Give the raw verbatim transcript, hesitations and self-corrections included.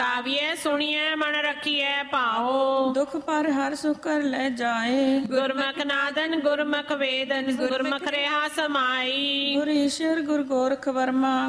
ਕਾਵੀਏ ਸੁਣੀਐ ਮਨ ਰੱਖੀਐ ਭਾਉ। ਦੁਖ ਪਰ ਹਰ ਸੁਖ ਕਰ ਲੈ ਜਾਏ। ਗੁਰਮੁਖ ਨਾਦਨ ਗੁਰਮੁਖ ਵੇਦਨ ਗੁਰਮੁਖ ਰਿਹਾ ਸਮਾਈ। ਗੁਰ ਈਸ਼ਰ ਗੁਰ ਗੋਰਖ ਵਰਮਾ